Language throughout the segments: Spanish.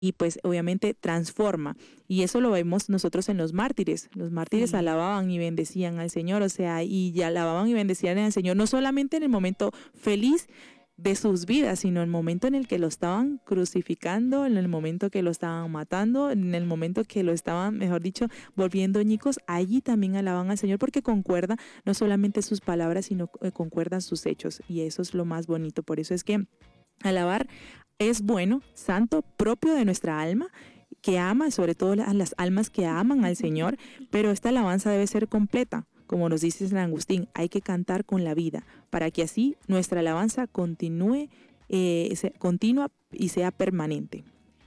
y pues obviamente transforma. Y eso lo vemos nosotros en los mártires. Los mártires alababan y bendecían al Señor, o sea, y alababan y bendecían al Señor, no solamente en el momento feliz de sus vidas, sino en el momento en el que lo estaban crucificando, en el momento que lo estaban matando, en el momento que lo estaban, mejor dicho, volviendo añicos, allí también alaban al Señor porque concuerda no solamente sus palabras, sino concuerdan sus hechos, y eso es lo más bonito. Por eso es que alabar es bueno, santo, propio de nuestra alma, que ama, sobre todo a las almas que aman al Señor, pero esta alabanza debe ser completa. Como nos dice San Agustín, hay que cantar con la vida, para que así nuestra alabanza continúe, continua y sea permanente.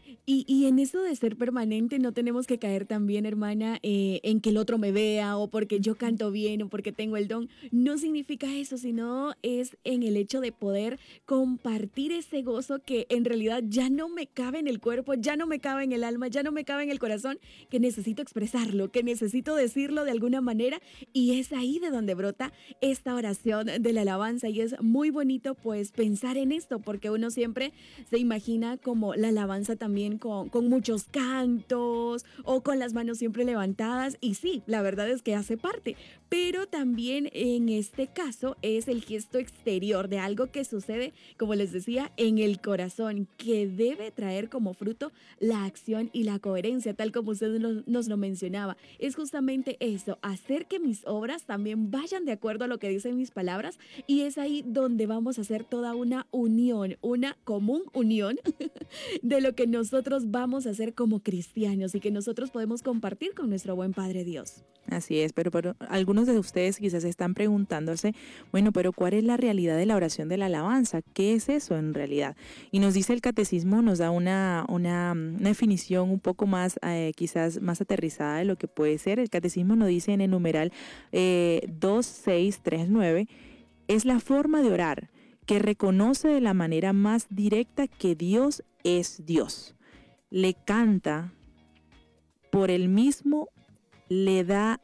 Y en eso de ser permanente no tenemos que caer también, hermana, en que el otro me vea o porque yo canto bien o porque tengo el don. No significa eso, sino es en el hecho de poder compartir ese gozo que en realidad ya no me cabe en el cuerpo, ya no me cabe en el alma, ya no me cabe en el corazón, que necesito expresarlo, que necesito decirlo de alguna manera, y es ahí de donde brota esta oración de la alabanza. Y es muy bonito pues pensar en esto, porque uno siempre se imagina como la alabanza también con muchos cantos o con las manos siempre levantadas, y sí, la verdad es que hace parte, pero también en este caso es el gesto exterior de algo que sucede, como les decía, en el corazón, que debe traer como fruto la acción y la coherencia, tal como usted nos lo mencionaba. Es justamente eso, hacer que mis obras también vayan de acuerdo a lo que dicen mis palabras, y es ahí donde vamos a hacer toda una unión, una común unión de lo que nosotros vamos a hacer como cristianos y que nosotros podemos compartir con nuestro buen Padre Dios. Así es, pero algunos de ustedes quizás están preguntándose, bueno, pero ¿cuál es la realidad de la oración de la alabanza? ¿Qué es eso en realidad? Y nos dice el catecismo, nos da una definición un poco más, quizás más aterrizada de lo que puede ser. El catecismo nos dice en el numeral 2639, es la forma de orar que reconoce de la manera más directa que Dios es Dios. Le canta por él mismo, le da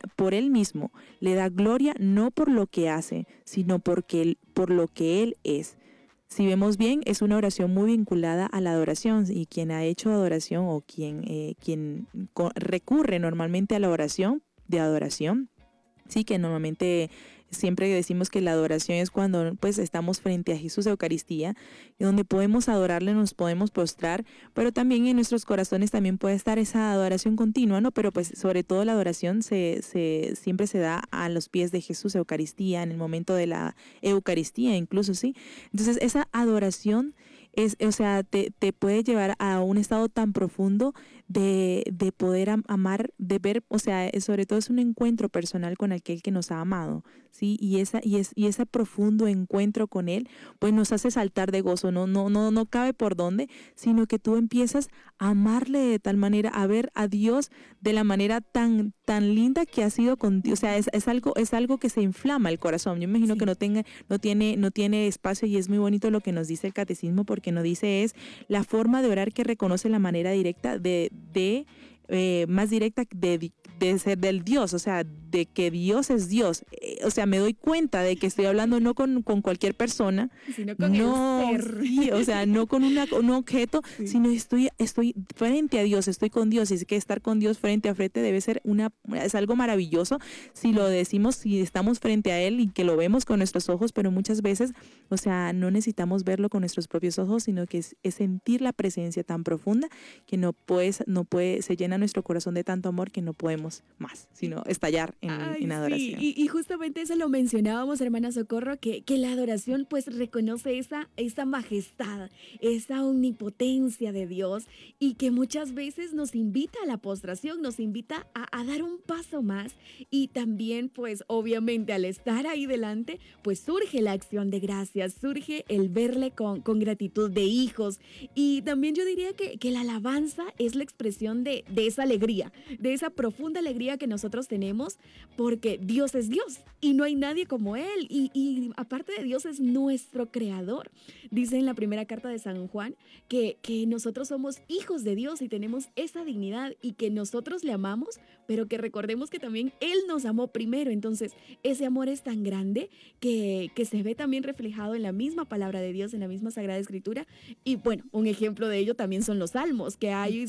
gloria no por lo que hace, sino por lo que él es. Si vemos bien, es una oración muy vinculada a la adoración, y quien ha hecho adoración o quien recurre normalmente a la oración de adoración, sí, que normalmente siempre decimos que la adoración es cuando pues estamos frente a Jesús de Eucaristía, y donde podemos adorarle, nos podemos postrar, pero también en nuestros corazones también puede estar esa adoración continua, ¿no? Pero pues sobre todo la adoración siempre se da a los pies de Jesús de Eucaristía, en el momento de la Eucaristía incluso, ¿sí? Entonces esa adoración o sea, te puede llevar a un estado tan profundo de poder amar, de ver, o sea, sobre todo es un encuentro personal con aquel que nos ha amado, ¿sí? Y ese profundo encuentro con él, pues nos hace saltar de gozo, no cabe por dónde, sino que tú empiezas a amarle de tal manera, a ver a Dios de la manera tan linda que ha sido contigo. O sea, es algo que se inflama el corazón. Yo me imagino que no tiene espacio, y es muy bonito lo que nos dice el catecismo, porque nos dice es la forma de orar que reconoce la manera directa más directa de ser del Dios, o sea, de que Dios es Dios. O sea, me doy cuenta de que estoy hablando no con cualquier persona, sino con el ser. Sí, o sea, no con un objeto, sí, sino estoy frente a Dios, estoy con Dios, y es que estar con Dios frente a frente debe ser es algo maravilloso si lo decimos, si estamos frente a Él y que lo vemos con nuestros ojos, pero muchas veces, o sea, no necesitamos verlo con nuestros propios ojos, sino que es sentir la presencia tan profunda que se llena nuestro corazón de tanto amor que no podemos más, sino estallar en adoración. Sí. Y justamente eso lo mencionábamos, hermana Socorro, que la adoración pues reconoce esa majestad, esa omnipotencia de Dios, y que muchas veces nos invita a la postración, nos invita a dar un paso más, y también pues obviamente al estar ahí delante pues surge la acción de gracias, surge el verle con gratitud de hijos, y también yo diría que la alabanza es la expresión de esa alegría, de esa profunda alegría que nosotros tenemos porque Dios es Dios y no hay nadie como Él. Y aparte de Dios es nuestro creador. Dice en la primera carta de San Juan que nosotros somos hijos de Dios y tenemos esa dignidad y que nosotros le amamos, pero que recordemos que también Él nos amó primero. Entonces, ese amor es tan grande que se ve también reflejado en la misma palabra de Dios, en la misma Sagrada Escritura. Y bueno, un ejemplo de ello también son los salmos, que hay